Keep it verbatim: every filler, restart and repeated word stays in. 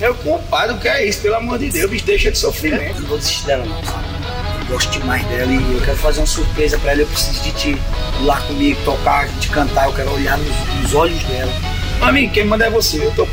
Meu compadre, o que é isso? Pelo amor de Deus, bicho, deixa de sofrimento. Eu não vou desistir dela, não, sabe? Eu gosto demais dela e eu quero fazer uma surpresa pra ela. Eu preciso de ti ir lá comigo, tocar, a gente cantar. Eu quero olhar nos, nos olhos dela. Amigo, quem manda é você. Eu tô